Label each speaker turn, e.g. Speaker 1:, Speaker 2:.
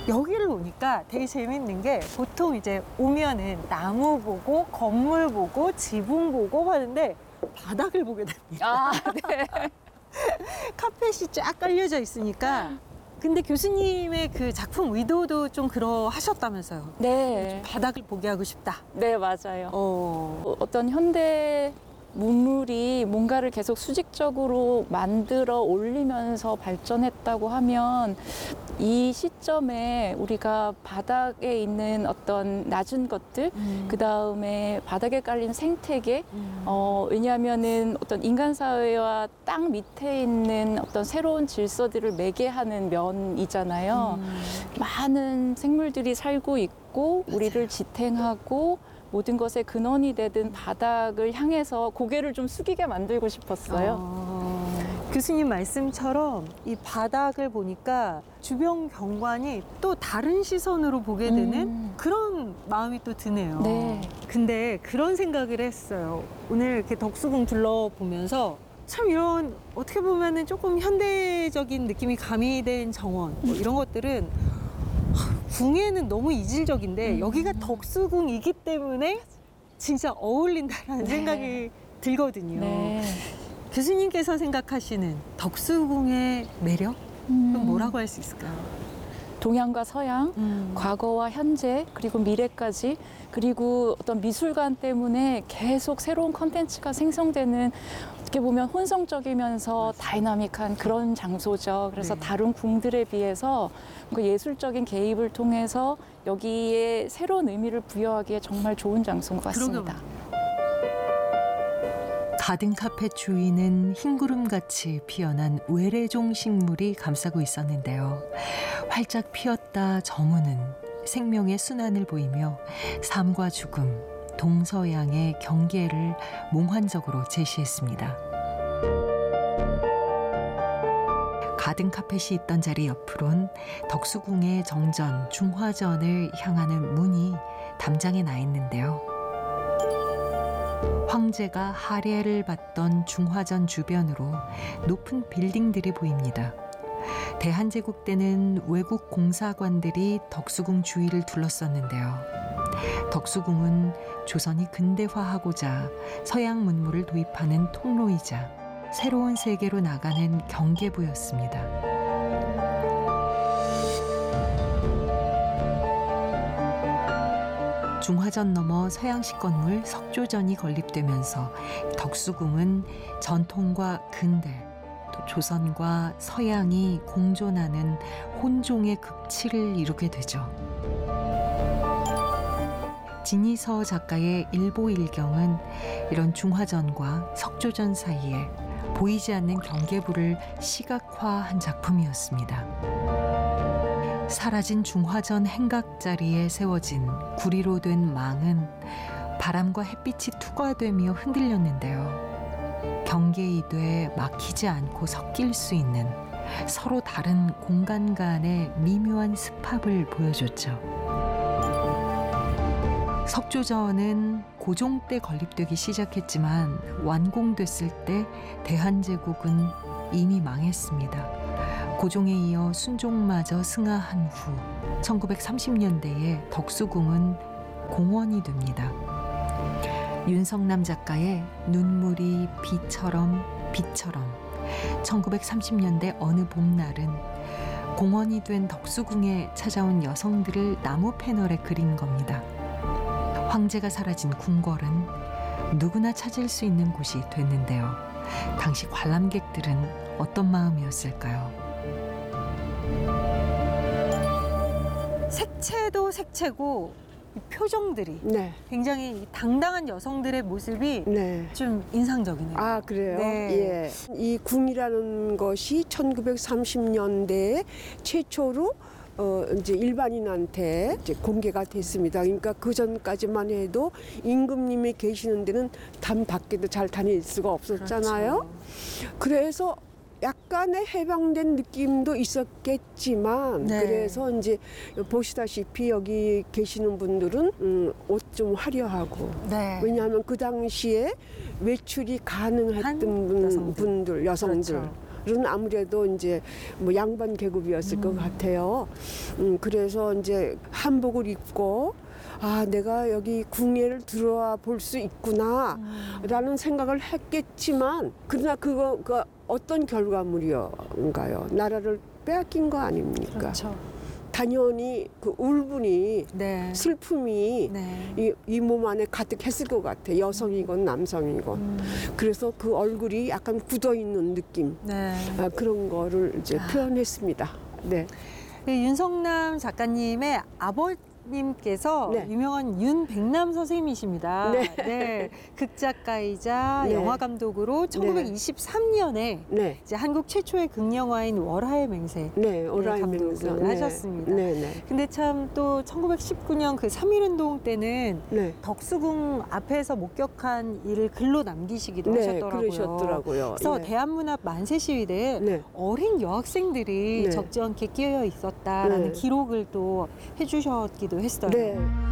Speaker 1: 여기를 오니까 되게 재밌는 게 보통 이제 오면은 나무 보고 건물 보고 지붕 보고 하는데 바닥을 보게 됩니다.
Speaker 2: 아, 네.
Speaker 1: 카펫이 쫙 깔려져 있으니까. 근데 교수님의 그 작품 의도도 좀 그러하셨다면서요.
Speaker 2: 네.
Speaker 1: 바닥을 보게 하고 싶다.
Speaker 2: 네, 맞아요.
Speaker 1: 어.
Speaker 2: 어떤 현대 문물이 뭔가를 계속 수직적으로 만들어 올리면서 발전했다고 하면 이 시점에 우리가 바닥에 있는 어떤 낮은 것들, 그 다음에 바닥에 깔린 생태계, 왜냐하면은 어떤 인간 사회와 땅 밑에 있는 어떤 새로운 질서들을 매개하는 면이잖아요. 많은 생물들이 살고 있고 우리를 지탱하고 모든 것의 근원이 되든 바닥을 향해서 고개를 좀 숙이게 만들고 싶었어요.
Speaker 1: 교수님 말씀처럼 이 바닥을 보니까 주변 경관이 또 다른 시선으로 보게 되는 그런 마음이 또 드네요.
Speaker 2: 네.
Speaker 1: 근데 그런 생각을 했어요. 오늘 이렇게 덕수궁 둘러보면서 참 이런 어떻게 보면은 조금 현대적인 느낌이 가미된 정원 뭐 이런 것들은 궁에는 너무 이질적인데 여기가 덕수궁이기 때문에 진짜 어울린다라는 생각이 들거든요.
Speaker 2: 네.
Speaker 1: 교수님께서 생각하시는 덕수궁의 매력? 그럼 뭐라고 할 수 있을까요?
Speaker 2: 동양과 서양, 과거와 현재, 그리고 미래까지, 그리고 어떤 미술관 때문에 계속 새로운 컨텐츠가 생성되는 어떻게 보면 혼성적이면서 다이나믹한 그런 장소죠. 그래서
Speaker 1: 네.
Speaker 2: 다른 궁들에 비해서 그 예술적인 개입을 통해서 여기에 새로운 의미를 부여하기에 정말 좋은 장소인 것 같습니다.
Speaker 3: 가든 카펫 주위는 흰구름같이 피어난 외래종 식물이 감싸고 있었는데요. 활짝 피었다 저무는 생명의 순환을 보이며 삶과 죽음, 동서양의 경계를 몽환적으로 제시했습니다. 가든 카펫이 있던 자리 옆으론 덕수궁의 정전, 중화전을 향하는 문이 담장에 나 있는데요. 황제가 할애를 받던 중화전 주변으로 높은 빌딩들이 보입니다. 대한제국 때는 외국 공사관들이 덕수궁 주위를 둘렀었는데요. 덕수궁은 조선이 근대화하고자 서양 문물을 도입하는 통로이자 새로운 세계로 나가는 경계부였습니다. 중화전 넘어 서양식 건물 석조전이 건립되면서 덕수궁은 전통과 근대, 또 조선과 서양이 공존하는 혼종의 극치를 이루게 되죠. 진이서 작가의 일보일경은 이런 중화전과 석조전 사이에 보이지 않는 경계부를 시각화한 작품이었습니다. 사라진 중화전 행각자리에 세워진 구리로 된 망은 바람과 햇빛이 투과되며 흔들렸는데요. 경계이돼 막히지 않고 섞일 수 있는 서로 다른 공간 간의 미묘한 습합을 보여줬죠. 석조전은 고종 때 건립되기 시작했지만 완공됐을 때 대한제국은 이미 망했습니다. 고종에 이어 순종마저 승하한 후 1930년대에 덕수궁은 공원이 됩니다. 윤성남 작가의 눈물이 비처럼 1930년대 어느 봄날은 공원이 된 덕수궁에 찾아온 여성들을 나무 패널에 그린 겁니다. 황제가 사라진 궁궐은 누구나 찾을 수 있는 곳이 됐는데요. 당시 관람객들은 어떤 마음이었을까요?
Speaker 1: 색채도 색채고 이 표정들이
Speaker 4: 네.
Speaker 1: 굉장히 당당한 여성들의 모습이
Speaker 4: 네.
Speaker 1: 좀 인상적이네요.
Speaker 4: 아, 그래요?
Speaker 1: 네.
Speaker 4: 예. 이 궁이라는 것이 1930년대에 최초로 이제 일반인한테 이제 공개가 됐습니다. 그러니까 그 전까지만 해도 임금님이 계시는 데는 담 밖에도 잘 다닐 수가 없었잖아요.
Speaker 1: 그렇죠.
Speaker 4: 그래서 약간의 해방된 느낌도 있었겠지만
Speaker 1: 네.
Speaker 4: 그래서 이제 보시다시피 여기 계시는 분들은 옷 좀 화려하고
Speaker 1: 네.
Speaker 4: 왜냐하면 그 당시에 외출이 가능했던
Speaker 1: 한 여성들.
Speaker 4: 여성들
Speaker 1: 그렇죠.
Speaker 4: 아무래도 이제 뭐 양반 계급이었을 것 같아요. 그래서 이제 한복을 입고 아, 내가 여기 궁예를 들어와 볼 수 있구나라는 생각을 했겠지만 그러나 그거 어떤 결과물이었는가요? 나라를 빼앗긴 거 아닙니까?
Speaker 1: 그렇죠.
Speaker 4: 당연히 그 울분이
Speaker 1: 네.
Speaker 4: 슬픔이
Speaker 1: 네.
Speaker 4: 이 몸 안에 가득했을 것 같아. 여성이건 남성이건. 그래서 그 얼굴이 약간 굳어 있는 느낌.
Speaker 1: 네.
Speaker 4: 그런 거를 이제 표현했습니다. 네.
Speaker 1: 그 윤성남 작가님의 아버님께서
Speaker 4: 네.
Speaker 1: 유명한 윤백남 선생님이십니다.
Speaker 4: 네.
Speaker 1: 극작가이자
Speaker 4: 네.
Speaker 1: 영화 감독으로 1923년에
Speaker 4: 네.
Speaker 1: 이제 한국 최초의 극영화인 월하의 맹세
Speaker 4: 네. 오라이 맹세.
Speaker 1: 감독을 하셨습니다.
Speaker 4: 네. 네.
Speaker 1: 근데 참 또 1919년 그 3.1운동 때는
Speaker 4: 네.
Speaker 1: 덕수궁 앞에서 목격한 일을 글로 남기시기도
Speaker 4: 네.
Speaker 1: 하셨더라고요.
Speaker 4: 그러셨더라고요.
Speaker 1: 그래서
Speaker 4: 네.
Speaker 1: 대한문합 만세 시위대에
Speaker 4: 네.
Speaker 1: 어린 여학생들이
Speaker 4: 네.
Speaker 1: 적지 않게 끼어 있었다라는
Speaker 4: 네.
Speaker 1: 기록을 또 해주셨기도 했어요.
Speaker 4: 네.